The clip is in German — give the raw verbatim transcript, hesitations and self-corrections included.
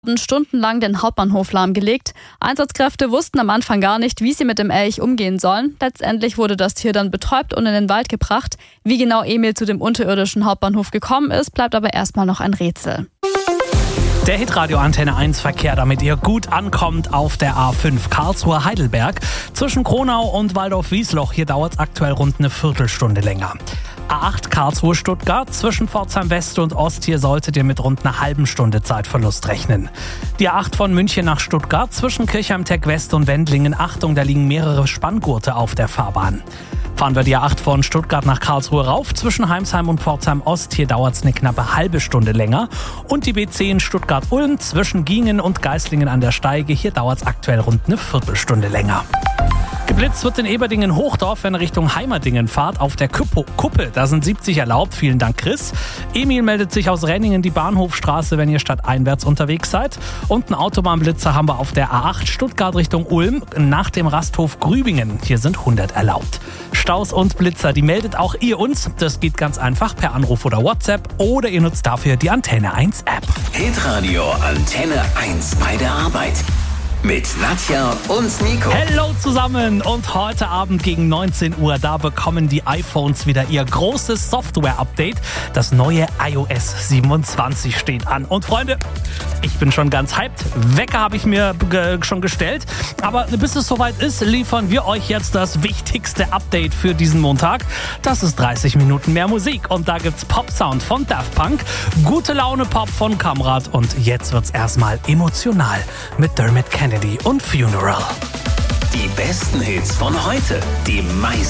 stundenlang den Hauptbahnhof lahmgelegt. Einsatzkräfte wussten am Anfang gar nicht, wie sie mit dem Elch umgehen sollen. Letztendlich wurde das Tier dann betäubt und in den Wald gebracht. Wie genau Emil zu dem unterirdischen Hauptbahnhof gekommen ist, bleibt aber erstmal noch ein Rätsel. Der Hitradio Antenne eins Verkehr, damit ihr gut ankommt auf der A fünf Karlsruhe-Heidelberg. Zwischen Kronau und Waldorf-Wiesloch, hier dauert es aktuell rund eine Viertelstunde länger. A acht Karlsruhe-Stuttgart, zwischen Pforzheim West und Ost, hier solltet ihr mit rund einer halben Stunde Zeitverlust rechnen. Die A acht von München nach Stuttgart, zwischen Kirchheim-Tech West und Wendlingen, Achtung, da liegen mehrere Spanngurte auf der Fahrbahn. Fahren wir die A acht von Stuttgart nach Karlsruhe rauf, zwischen Heimsheim und Pforzheim Ost, hier dauert es eine knappe halbe Stunde länger. Und die B zehn Stuttgart-Ulm, zwischen Giengen und Geislingen an der Steige, hier dauert es aktuell rund eine Viertelstunde länger. Geblitzt wird in Eberdingen-Hochdorf, wenn ihr Richtung Heimerdingen fahrt, auf der Kuppe. Kuppe. Da sind siebzig erlaubt. Vielen Dank, Chris. Emil meldet sich aus Renningen die Bahnhofstraße, wenn ihr stadteinwärts unterwegs seid. Und einen Autobahnblitzer haben wir auf der A acht Stuttgart Richtung Ulm nach dem Rasthof Grübingen. Hier sind hundert erlaubt. Staus und Blitzer, die meldet auch ihr uns. Das geht ganz einfach per Anruf oder WhatsApp oder ihr nutzt dafür die Antenne eins App. Hitradio Antenne eins bei der Arbeit. Mit Nadja und Nico. Hallo zusammen und heute Abend gegen neunzehn Uhr, da bekommen die iPhones wieder ihr großes Software-Update. Das neue i O S siebenundzwanzig steht an. Und Freunde, ich bin schon ganz hyped. Wecker habe ich mir ge- schon gestellt. Aber bis es soweit ist, liefern wir euch jetzt das wichtigste Update für diesen Montag. Das ist dreißig Minuten mehr Musik. Und da gibt's Pop-Sound von Daft Punk, gute Laune-Pop von Kamrat und jetzt wird's erstmal emotional mit Dermot Kennedy und Funeral. Die besten Hits von heute, die meisten